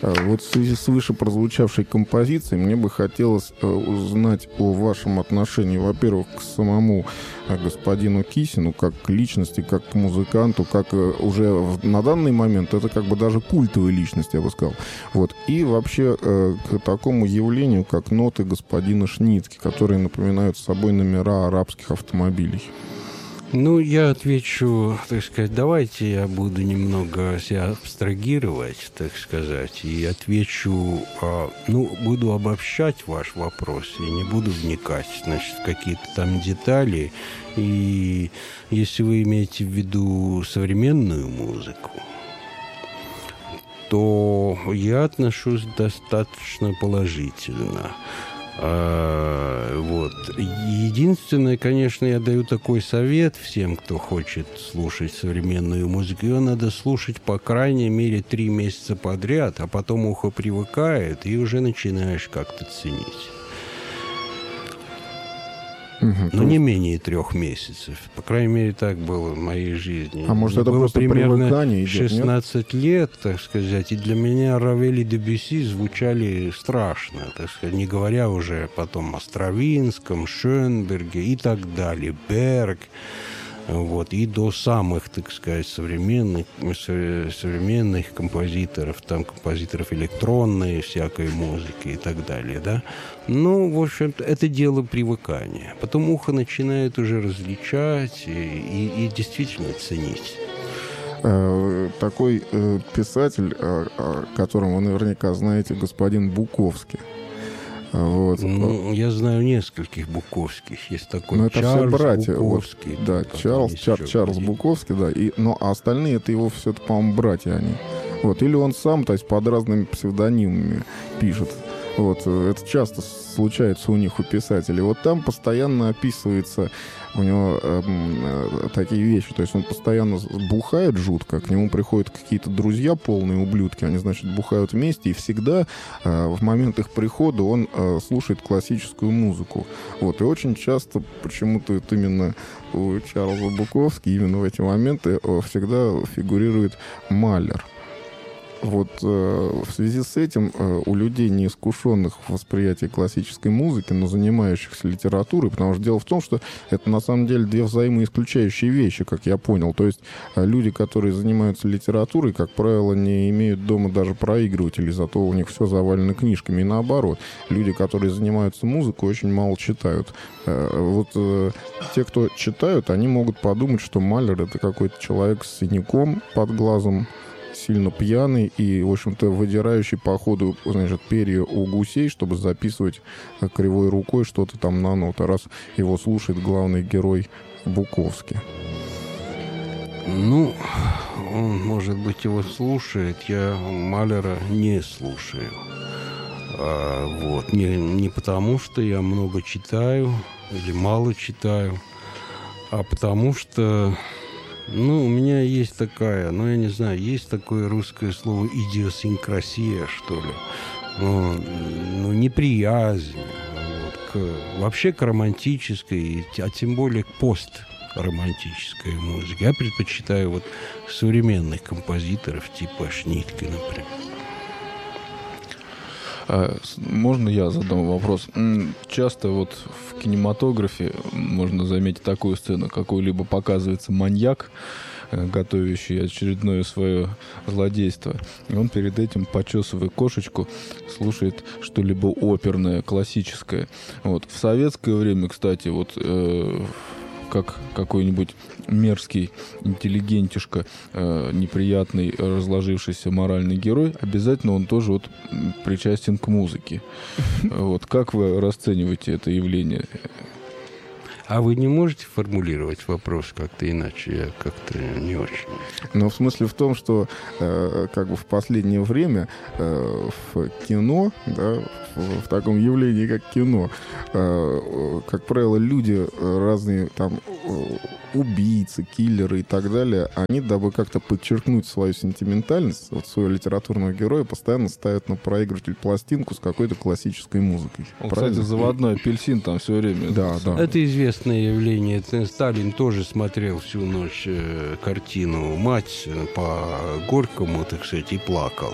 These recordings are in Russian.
Вот в связи с выше прозвучавшей композицией мне бы хотелось узнать о вашем отношении, во-первых, к самому господину Кисину, как к личности, как к музыканту, как уже на данный момент это как бы даже культовая личность, я бы сказал. Вот. И вообще к такому явлению, как ноты господина Шницки, которые напоминают собой номера арабских автомобилей. Ну, я отвечу, так сказать, давайте я буду немного себя абстрагировать, так сказать, и отвечу, буду обобщать ваш вопрос и не буду вникать, значит, в какие-то там детали. И если вы имеете в виду современную музыку, то я отношусь достаточно положительно. Вот. Единственное, конечно, я даю такой совет всем, кто хочет слушать современную музыку. Ее надо слушать, по крайней мере, 3 месяца подряд, а потом ухо привыкает, и уже начинаешь как-то ценить. Но не менее 3 месяцев. По крайней мере, так было в моей жизни. А может, это было просто примерно привыкание идет, 16 лет, так сказать, и для меня Равель и Дебюсси звучали страшно, так сказать, не говоря уже потом о Стравинском, Шönberге и так далее, Берг. Вот, и до самых, так сказать, современных композиторов, там композиторов электронной всякой музыки и так далее, да. Ну, в общем-то, это дело привыкания. Потом ухо начинает уже различать и действительно ценить. Такой писатель, о котором вы наверняка знаете, господин Буковский. Вот. Ну, я знаю нескольких Буковских. Есть такой это Чарльз все братья. Буковский. Вот, да, Чарльз Буковский, да. Но остальные это его все-таки, по-моему, братья они. Вот. Или он сам, то есть под разными псевдонимами пишет. Вот. Это часто случается у них, у писателей. Вот там постоянно описывается у него такие вещи. То есть он постоянно бухает жутко, к нему приходят какие-то друзья, полные ублюдки, они, значит, бухают вместе, и всегда в момент их прихода он слушает классическую музыку. Вот. И очень часто почему-то это именно у Чарльза Буковски именно в эти моменты всегда фигурирует Малер. Вот в связи с этим у людей, неискушенных в восприятии классической музыки, но занимающихся литературой, потому что дело в том, что это на самом деле 2 взаимоисключающие вещи, как я понял. То есть люди, которые занимаются литературой, как правило, не имеют дома даже проигрывателей, зато у них все завалено книжками. И наоборот, люди, которые занимаются музыкой, очень мало читают. Вот те, кто читают, они могут подумать, что Малер — это какой-то человек с синяком под глазом, сильно пьяный и, в общем-то, выдирающий по ходу, значит, перья у гусей, чтобы записывать кривой рукой что-то там на ноты, раз его слушает главный герой Буковский. Ну, он, может быть, его слушает. Я Малера не слушаю. Вот. Не потому, что я много читаю или мало читаю, а потому что... Ну, у меня есть такая, я не знаю, есть такое русское слово идиосинкрасия, что ли. Неприязнь. Вот, вообще к романтической, а тем более к постромантической музыке. Я предпочитаю вот современных композиторов типа Шнитке, например. Можно я задам вопрос? Часто вот в кинематографе можно заметить такую сцену. Какой-либо показывается маньяк, готовящий очередное свое злодейство. И он перед этим, почесывая кошечку, слушает что-либо оперное, классическое. Вот. В советское время, кстати, вот... как какой-нибудь мерзкий интеллигентишка, неприятный, разложившийся моральный герой, обязательно он тоже вот причастен к музыке. Вот. Как вы расцениваете это явление? А вы не можете формулировать вопрос как-то иначе? Я как-то не очень. Но в смысле в том, что как бы в последнее время в кино, да, в таком явлении, как кино, как правило, люди разные там убийцы, киллеры и так далее, они, дабы как-то подчеркнуть свою сентиментальность, вот своего литературного героя, постоянно ставят на проигрыватель пластинку с какой-то классической музыкой. Он, кстати, заводной апельсин там все время. Да, да. Это известное явление. Сталин тоже смотрел всю ночь картину «Мать» по Горькому, так сказать, и плакал.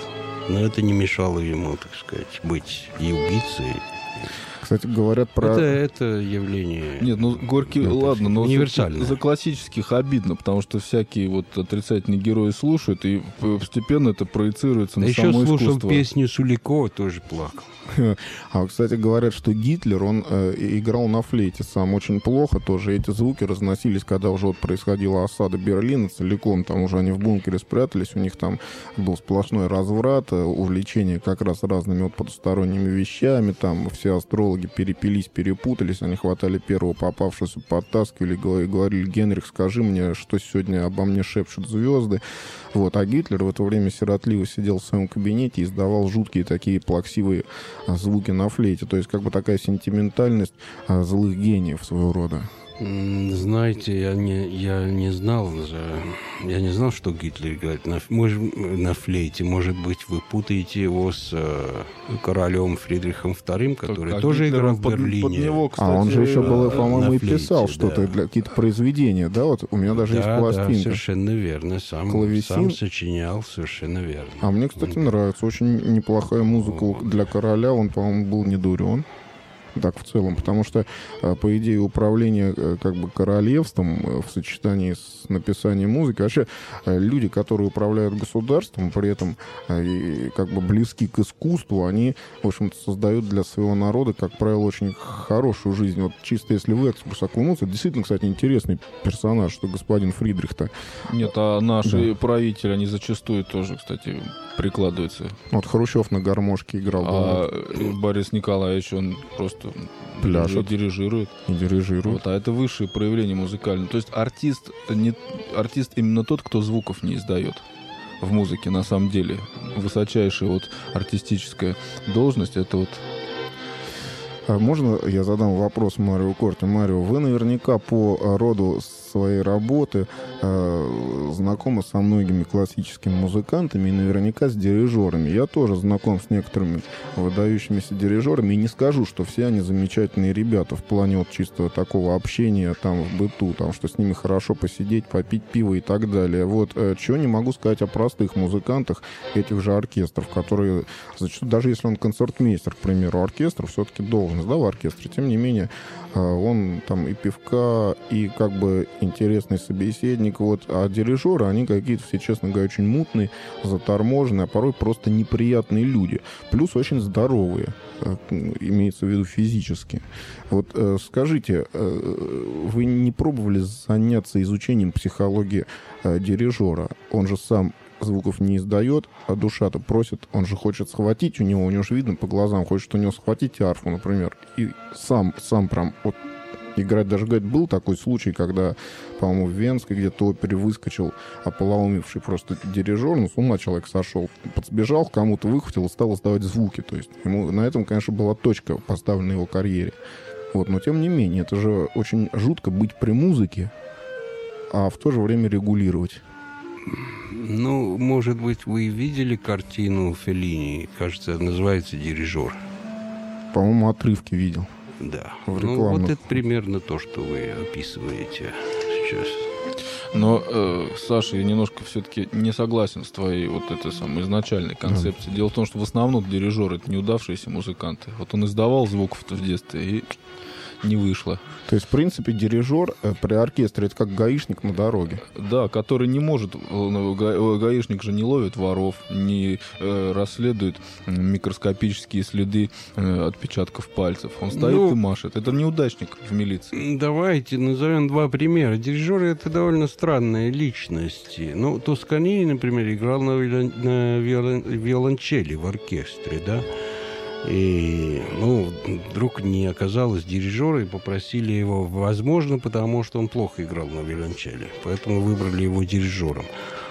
Но это не мешало ему, так сказать, быть и убийцей. Кстати, говорят про... Это явление... Нет, ну Горький, ладно, но универсальное. За классических обидно, потому что всякие вот отрицательные герои слушают, и постепенно это проецируется на само искусство. Еще слушал песню Суликова, тоже плакал. А, кстати, говорят, что Гитлер, он играл на флейте сам очень плохо тоже. Эти звуки разносились, когда уже вот происходила осада Берлина целиком. Там уже они в бункере спрятались, у них там был сплошной разврат, увлечение как раз разными вот потусторонними вещами. Там все астрологи перепились, перепутались, они хватали первого попавшегося, подтаскивали и говорили: Генрих, скажи мне, что сегодня обо мне шепчут звезды. Вот. А Гитлер в это время сиротливо сидел в своем кабинете и издавал жуткие такие плаксивые звуки на флейте. То есть как бы такая сентиментальность злых гениев своего рода. Знаете, я не знал, что Гитлер играет на флейте. Может быть, вы путаете его с королем Фридрихом II, который тоже Гитлер, играл в Берлине. Под него, кстати, он же еще был, по-моему, и флейте, писал что-то, для какие-то произведения, да? Вот у меня даже есть пластинка. Да, совершенно верно. Сам сочинял, совершенно верно. А мне, кстати, нравится. Очень неплохая музыка для короля. Он, по-моему, был не дурен. Так, в целом, потому что, по идее, управление как бы королевством в сочетании с написанием музыки, вообще люди, которые управляют государством, при этом и как бы близки к искусству, они, в общем-то, создают для своего народа, как правило, очень хорошую жизнь. Вот чисто если в экскурс окунуться, действительно, кстати, интересный персонаж, что господин Фридрих-то. Нет, а наши правители, они зачастую тоже, кстати, прикладываются. Вот Хрущев на гармошке играл. А Борис Николаевич, он просто пляшет, дирижирует. И дирижирует. Вот, а это высшее проявление музыкальное. То есть артист именно тот, кто звуков не издает в музыке, на самом деле. Высочайшая вот артистическая должность — это вот... Можно я задам вопрос Марио Корти? Марио, вы наверняка по роду своей работы знакомы со многими классическими музыкантами и наверняка с дирижерами. Я тоже знаком с некоторыми выдающимися дирижерами, и не скажу, что все они замечательные ребята в плане вот чисто такого общения там в быту, там, что с ними хорошо посидеть, попить пиво и так далее. Вот чего не могу сказать о простых музыкантах этих же оркестров, которые зачастую, даже если он концертмейстер, к примеру, оркестр все-таки должен, да, в оркестре, тем не менее, он там и певка, и как бы интересный собеседник, вот, а дирижеры, они какие-то все, честно говоря, очень мутные, заторможенные, а порой просто неприятные люди, плюс очень здоровые, имеется в виду физически. Вот скажите, вы не пробовали заняться изучением психологии дирижера? Он же сам звуков не издает, а душа-то просит, он же хочет схватить у него же видно по глазам, хочет у него схватить арфу, например, и сам прям вот играть. Даже, говорит, был такой случай, когда, по-моему, в Венской где-то опере выскочил ополоумевший просто дирижер, ну, с ума человек сошел, подбежал к кому-то, выхватил и стал издавать звуки, то есть ему на этом, конечно, была точка поставлена его карьере. Вот, но тем не менее, это же очень жутко быть при музыке, а в то же время регулировать. Ну, может быть, вы видели картину Феллини, кажется, называется «Дирижер». По-моему, отрывки видел. Да. Ну, вот это примерно то, что вы описываете сейчас. Но, Саша, я немножко все-таки не согласен с твоей вот этой самой изначальной концепцией. Дело в том, что в основном дирижеры — это неудавшиеся музыканты. Вот он издавал звуков в детстве, и не вышло. То есть, в принципе, дирижер при оркестре — это как гаишник на дороге. Да, который не может... Гаишник же не ловит воров, не расследует микроскопические следы отпечатков пальцев. Он стоит и машет. Это неудачник в милиции. Давайте назовем два примера. Дирижеры — это довольно странные личности. Ну, Тосканини, например, играл на виолончели в оркестре, да? И, вдруг не оказалось дирижера, и попросили его, возможно, потому что он плохо играл на виолончели. Поэтому выбрали его дирижером.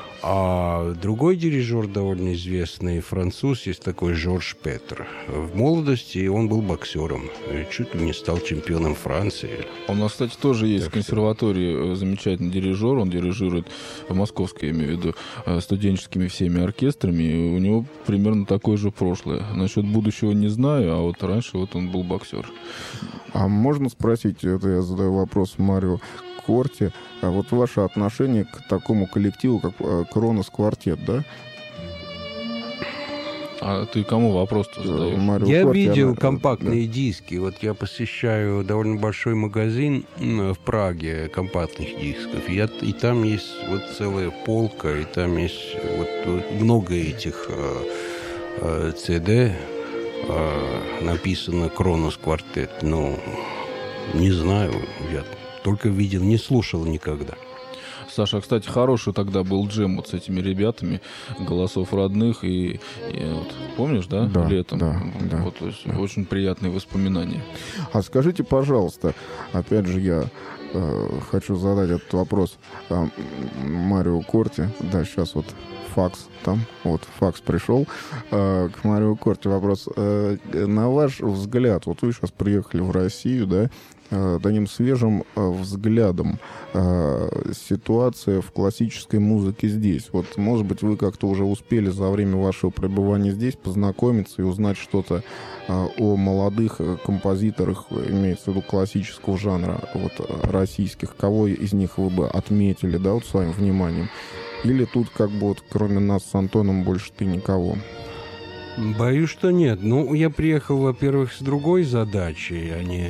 А другой дирижер, довольно известный француз, есть такой Жорж Петр. В молодости он был боксером. И чуть ли не стал чемпионом Франции. У нас, кстати, тоже есть в консерватории замечательный дирижер. Он дирижирует в Московской, я имею в виду, студенческими всеми оркестрами. И у него примерно такое же прошлое. Насчет будущего не знаю, а вот раньше вот он был боксер. А можно спросить, это я задаю вопрос Марио Корти, а вот ваше отношение к такому коллективу, как Кронос Квартет, да? А ты кому вопрос-то задаешь? Я видел компактные диски. Вот я посещаю довольно большой магазин в Праге компактных дисков. И там есть вот целая полка, и там есть вот много этих CD. Написано «Кронос Квартет». Ну, не знаю, я только видел, не слушал никогда. Саша, кстати, хороший тогда был джем вот с этими ребятами, «Голосов родных», и вот, помнишь, да, да летом? Да, да, вот, то есть, да. Очень приятные воспоминания. А скажите, пожалуйста, опять же, я хочу задать этот вопрос Марио Корти. Да, сейчас вот факс там, вот факс пришел к Марио Корти. Вопрос. На ваш взгляд, вот вы сейчас приехали в Россию, да, таким свежим взглядом ситуация в классической музыке здесь. Вот, может быть, вы как-то уже успели за время вашего пребывания здесь познакомиться и узнать что-то о молодых композиторах, имеется в виду классического жанра, вот, российских. Кого из них вы бы отметили, да, вот своим вниманием? Или тут как бы вот кроме нас с Антоном больше ты никого? Боюсь, что нет. Ну, я приехал, во-первых, с другой задачей, а не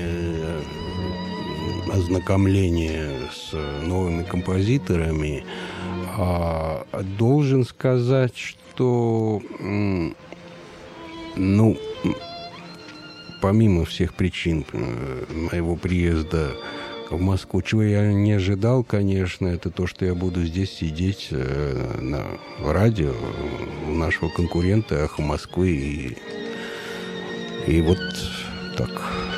ознакомление с новыми композиторами. Должен сказать, что, ну, помимо всех причин моего приезда в Москву, чего я не ожидал, конечно, это то, что я буду здесь сидеть на радио у нашего конкурента «Эхо Москвы» и вот так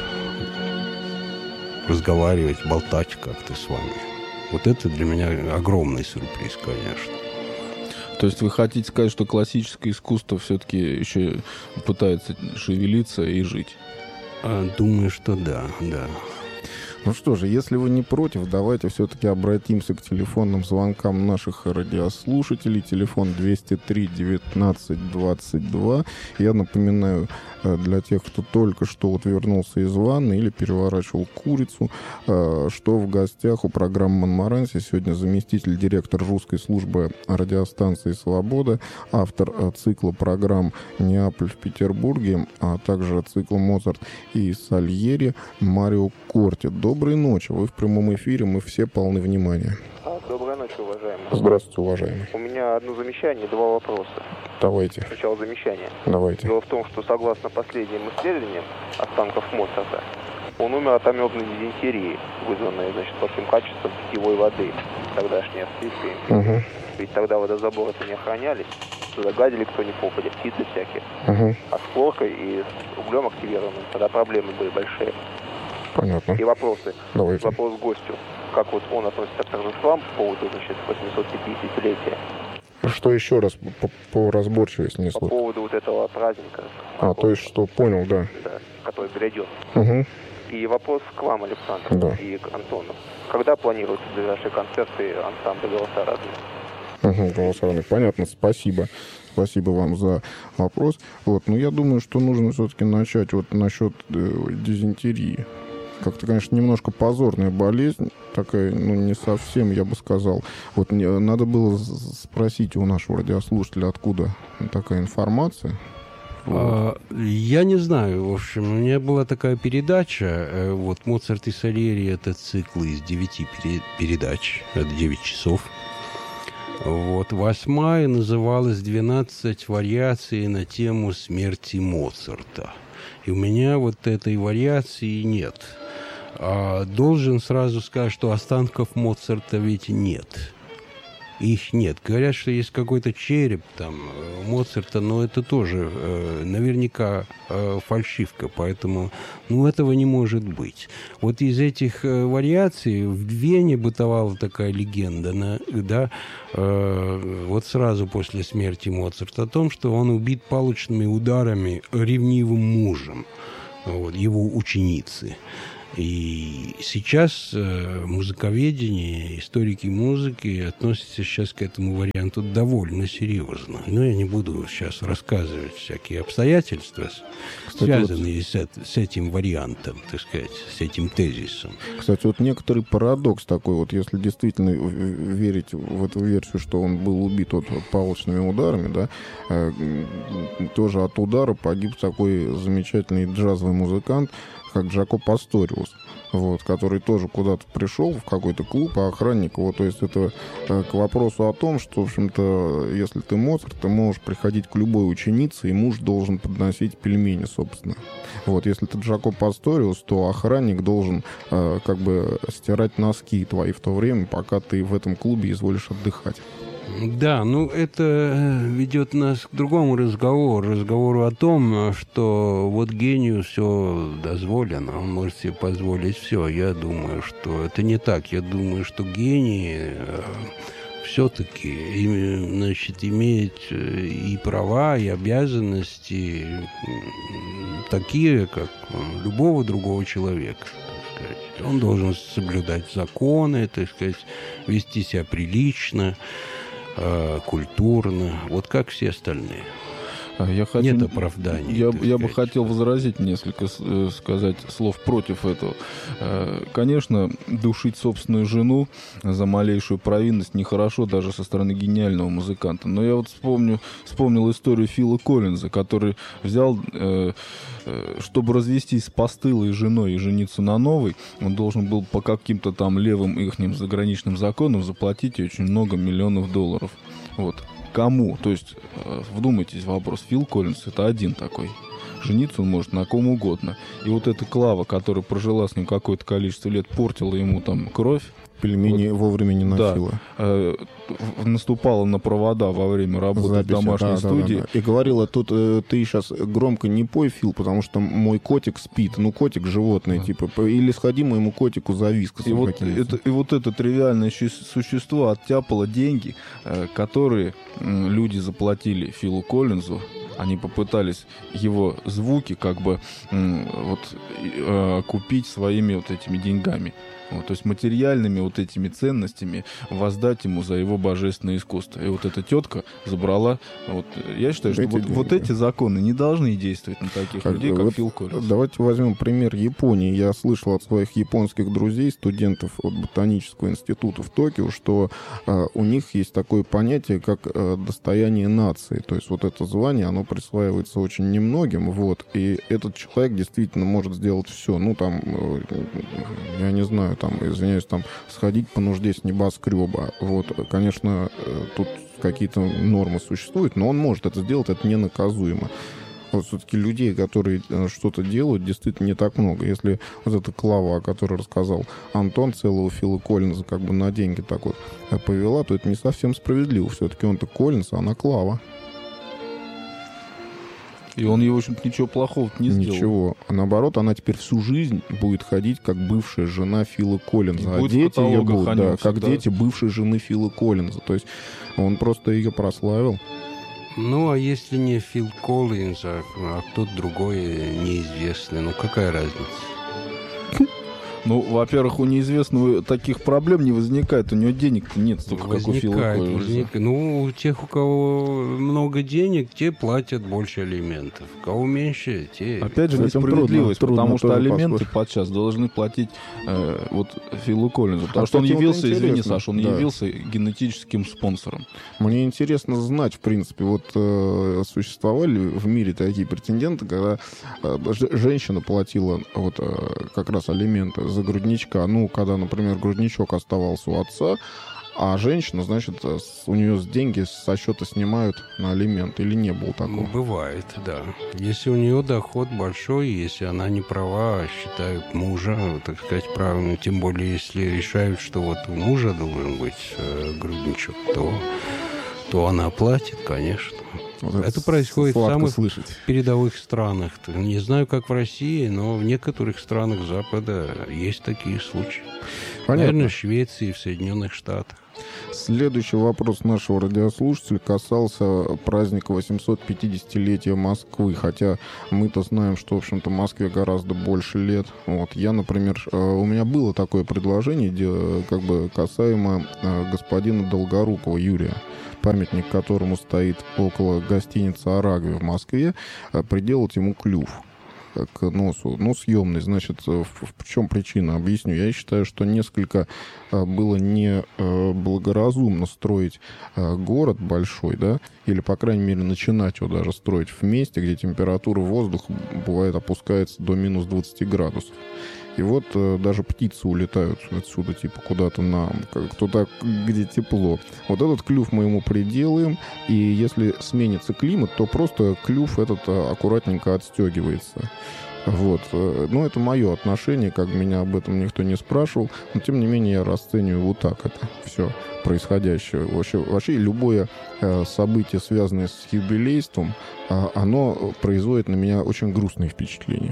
разговаривать, болтать как-то с вами. Вот это для меня огромный сюрприз, конечно. То есть вы хотите сказать, что классическое искусство все-таки еще пытается шевелиться и жить? Думаю, что да, да. Ну что же, если вы не против, давайте все-таки обратимся к телефонным звонкам наших радиослушателей. Телефон 203-19-22. Я напоминаю, для тех, кто только что вот вернулся из ванны или переворачивал курицу, что в гостях у программы «Монмаранси» сегодня заместитель директора русской службы радиостанции «Свобода», автор цикла программ «Неаполь в Петербурге», а также цикла «Моцарт и Сальери» Марио Корти. Доброй ночи. Вы в прямом эфире, мы все полны внимания. Доброй ночи, уважаемый. Здравствуйте, уважаемый. У меня одно замечание, два вопроса. Давайте. Сначала замечание. Давайте. Дело в том, что согласно последним исследованиям останков Моцарта, он умер от амебной дизентерии, вызванной, значит, плохим качеством питьевой воды тогдашней Австрийской империи. Ведь тогда водозаборы-то не охранялись, туда гадили кто ни попадя, птицы всякие. А с хлоркой и с углем активированным тогда проблемы были большие. Понятно. И вопросы. Давайте. Вопрос к гостю. Как вот он относится к торжествам по поводу, значит, 850-летия? Что еще раз по разборчивости не слышал? По поводу вот этого праздника. То есть что, понял, да. Да, который грядет. И вопрос к вам, Александр, да, и к Антону. Когда планируются ближайшие концерты ансамбля «Голоса разные»? «Голоса разные». Понятно, спасибо. Спасибо вам за вопрос. Вот, но я думаю, что нужно все-таки начать вот насчет дизентерии. Как-то, конечно, немножко позорная болезнь, такая, ну, не совсем, я бы сказал. Вот надо было спросить у нашего радиослушателя, откуда такая информация. Я не знаю, в общем, у меня была такая передача, вот «Моцарт и Сальери» — это цикл из 9 передач, это 9 часов. Вот, 8-я называлась «12 вариаций на тему смерти Моцарта». И у меня вот этой вариации нет. Должен сразу сказать, что останков Моцарта ведь нет. Их нет. Говорят, что есть какой-то череп там Моцарта, но это тоже наверняка фальшивка, поэтому, ну, этого не может быть. Вот из этих вариаций в Вене бытовала такая легенда, да, вот сразу после смерти Моцарта, о том, что он убит палочными ударами ревнивым мужем, вот, его ученицы. И сейчас музыковедение, историки музыки относятся сейчас к этому варианту довольно серьезно. Но я не буду сейчас рассказывать всякие обстоятельства, связанные с этим вариантом, так сказать, с этим тезисом. Кстати, вот некоторый парадокс такой, вот если действительно верить в эту версию, что он был убит палочными ударами, да, тоже от удара погиб такой замечательный джазовый музыкант, как Джако Пасториус, вот, который тоже куда-то пришел в какой-то клуб, а охранник его, то есть это к вопросу о том, что, в общем-то, если ты Моцарт, ты можешь приходить к любой ученице, и муж должен подносить пельмени, собственно. Вот, если ты Джако Пасториус, то охранник должен как бы стирать носки твои в то время, пока ты в этом клубе изволишь отдыхать. Да, ну это ведет нас к другому разговору о том, что вот гению все дозволено, он может себе позволить все. Я думаю, что это не так. Я думаю, что гений все-таки, значит, имеет и права, и обязанности такие, как любого другого человека. Он должен соблюдать законы, так сказать, вести себя прилично, культурно, вот как все остальные. Нет оправданий. Я бы хотел возразить несколько, сказать слов против этого. Конечно, душить собственную жену за малейшую провинность нехорошо даже со стороны гениального музыканта. Но я вот вспомнил историю Фила Коллинза, который взял, чтобы развестись с постылой женой и жениться на новой, он должен был по каким-то там левым ихним заграничным законам заплатить ей очень много миллионов долларов. Вот. Кому? То есть, вдумайтесь в вопрос. Фил Коллинз — это один такой. Жениться он может на ком угодно. И вот эта Клава, которая прожила с ним какое-то количество лет, портила ему там кровь. Пельмени вот, вовремя не носила. Да, наступала на провода во время работы в домашней студии. Да. И говорила, тут ты сейчас громко не пой, Фил, потому что мой котик спит. Ну, котик животное, типа. Или сходи моему котику за вискосом. И вот это тривиальное существо оттяпало деньги, которые люди заплатили Филу Коллинзу. Они попытались его звуки как бы купить своими вот этими деньгами. Вот, то есть материальными вот этими ценностями воздать ему за его божественное искусство. И вот эта тетка забрала... Вот, я считаю, что вот эти законы не должны действовать на таких людей, как Фил Коллинз. Давайте возьмем пример Японии. Я слышал от своих японских друзей, студентов от Ботанического института в Токио, что у них есть такое понятие, как достояние нации. То есть вот это звание, оно присваивается очень немногим. Вот, и этот человек действительно может сделать все. Ну, там, я не знаю, там, извиняюсь, там, сходить по нужде с небоскреба. Вот, конечно, тут какие-то нормы существуют, но он может это сделать, это ненаказуемо. Вот все-таки людей, которые что-то делают, действительно не так много. Если вот эта Клава, о которой рассказал Антон, целого Фила Коллинза как бы на деньги так вот повела, то это не совсем справедливо. Все-таки он-то Коллинз, а она Клава. И он ей, в общем-то, ничего плохого не сделал. Ничего. А наоборот, она теперь всю жизнь будет ходить как бывшая жена Фила Коллинза. А дети ее будут, да, как дети бывшей жены Фила Коллинза. То есть он просто ее прославил. Ну, а если не Фил Коллинз, а кто-то другой неизвестный, ну какая разница? Ну, во-первых, у неизвестного таких проблем не возникает. У него денег-то нет столько, как у Фила Коллинза. Ну, у тех, у кого много денег, те платят больше алиментов. У кого меньше, те... Опять же, несправедливость, потому что алименты подчас должны платить вот Филу Коллинзу. Потому что он явился, извини, Саша, он явился генетическим спонсором. Мне интересно знать, в принципе, вот существовали в мире такие претенденты, когда женщина платила вот как раз алименты за грудничка. Ну, когда, например, грудничок оставался у отца, а женщина, значит, у нее деньги со счета снимают на алимент. Или не было такого? Бывает, да. Если у нее доход большой, если она не права, считают мужа, так сказать, правильно. Тем более, если решают, что вот у мужа должен быть грудничок, то она платит, конечно. Вот это происходит в самых передовых странах. Не знаю, как в России, но в некоторых странах Запада есть такие случаи. Понятно. Наверное, в Швеции, в Соединенных Штатах. Следующий вопрос нашего радиослушателя касался праздника 850-летия Москвы. Хотя мы-то знаем, что, в общем-то, Москве гораздо больше лет. Вот. Я, например, у меня было такое предложение, как бы касаемо господина Долгорукова Юрия, памятник которому стоит около гостиницы «Арагви» в Москве, приделать ему клюв к носу. Ну, съемный. Значит, в чем причина? Объясню. Я считаю, что несколько было не благоразумно строить город большой, да, или, по крайней мере, начинать его даже строить в месте, где температура воздуха, бывает, опускается до минус 20 градусов. И вот даже птицы улетают отсюда, типа, куда-то туда, где тепло. Вот этот клюв мы ему приделаем, и если сменится климат, то просто клюв этот аккуратненько отстегивается. Вот. Ну, это мое отношение, как меня об этом никто не спрашивал, но, тем не менее, я расцениваю вот так это все происходящее. Вообще любое событие, связанное с юбилейством, оно производит на меня очень грустные впечатления.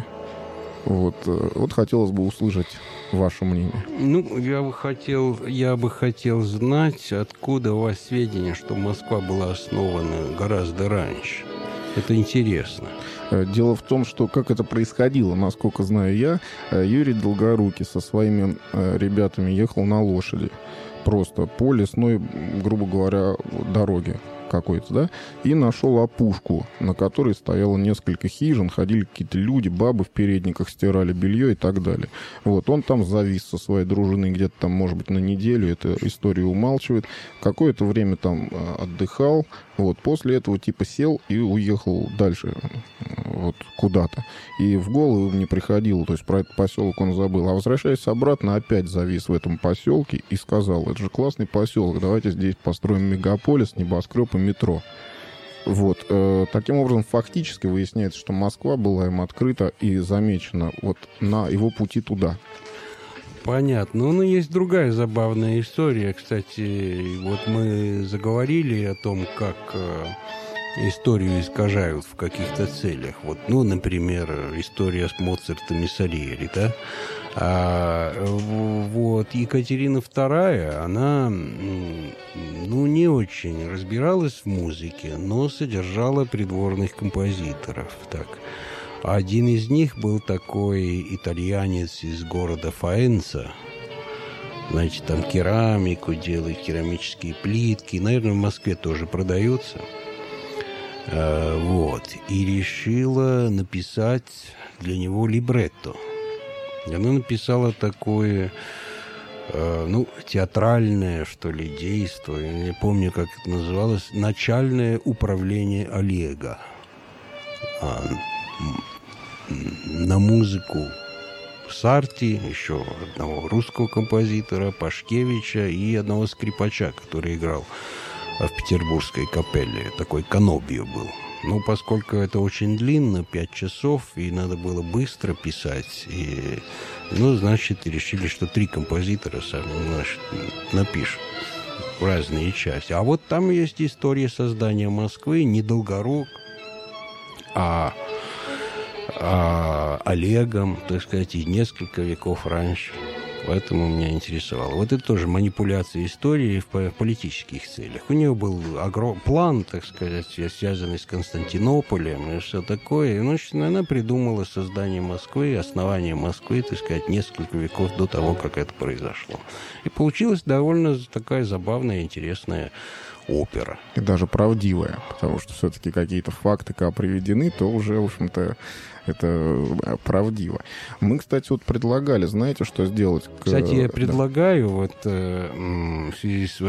Вот хотелось бы услышать ваше мнение. Ну, я бы хотел знать, откуда у вас сведения, что Москва была основана гораздо раньше. Это интересно. Дело в том, что как это происходило, насколько знаю я, Юрий Долгорукий со своими ребятами ехал на лошади. Просто по лесной, грубо говоря, дороге какой-то, да, и нашел опушку, на которой стояло несколько хижин, ходили какие-то люди, бабы в передниках стирали белье и так далее. Вот, он там завис со своей дружиной где-то там, может быть, на неделю, эта история умалчивает. Какое-то время там отдыхал, вот, после этого типа сел и уехал дальше, вот, куда-то. И в голову не приходило, то есть про этот поселок он забыл. А возвращаясь обратно, опять завис в этом поселке и сказал: это же классный поселок, давайте здесь построим мегаполис, небоскреб и метро. Вот. Таким образом, фактически выясняется, что Москва была им открыта и замечена вот на его пути туда. Понятно. Но есть другая забавная история. Кстати, вот мы заговорили о том, как историю искажают в каких-то целях. Вот, ну, например, история с Моцартом и Сальери, да? Вот Екатерина II, она, ну, не очень разбиралась в музыке, но содержала придворных композиторов. Так. Один из них был такой итальянец из города Фаэнца. Значит, там керамику делает, керамические плитки. Наверное, в Москве тоже продается. Вот. И решила написать для него либретто. И она написала такое, ну, театральное, что ли, действо. Я не помню, как это называлось. «Начальное управление Олега». На музыку Сарти, еще одного русского композитора, Пашкевича и одного скрипача, который играл в петербургской капелле. Такой Канобио был. Но поскольку это очень длинно, 5 часов, и надо было быстро писать, и, ну, значит, решили, что 3 композитора сами, значит, напишут разные части. А вот там есть история создания Москвы, не Долгорук, а Олегом, так сказать, и несколько веков раньше. Поэтому меня интересовало. Вот это тоже манипуляция истории в политических целях. У него был план, так сказать, связанный с Константинополем и все такое. И, значит, она придумала создание Москвы, основание Москвы, так сказать, несколько веков до того, как это произошло. И получилась довольно такая забавная, интересная опера. И даже правдивая, потому что все-таки какие-то факты, когда приведены, то уже, в общем-то, это правдиво. Мы, кстати, вот предлагали, знаете, что сделать? Кстати, я предлагаю вот в связи с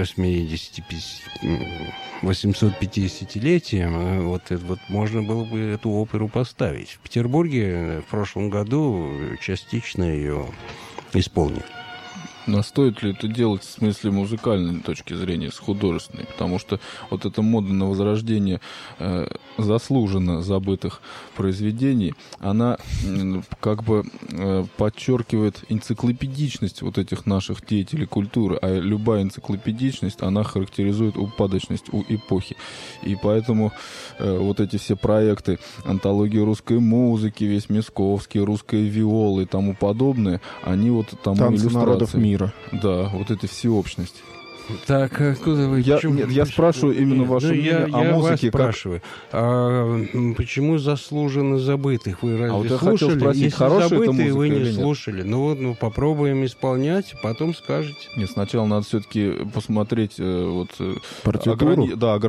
850-летием вот можно было бы эту оперу поставить. В Петербурге в прошлом году частично ее исполнили. Но стоит ли это делать в смысле музыкальной точки зрения, с художественной? Потому что вот эта мода на возрождение заслуженно забытых произведений, она как бы подчеркивает энциклопедичность вот этих наших деятелей культуры. А любая энциклопедичность, она характеризует упадочность у эпохи. И поэтому вот эти все проекты, антология русской музыки, весь Мясковский, русская виола и тому подобное, они вот тому танцы народов мира. Да, вот этой всеобщности. Так, куда вы? Я спрашиваю именно ваше мнение о музыке. Я вас спрашиваю. Почему заслуженно забытых? Вы разве вот я слушали? хотел спросить, Если хорошая это забытые, вы музыка не или нет? слушали. Ну, попробуем исполнять, потом скажете. Нет, сначала надо все-таки посмотреть Партитуру?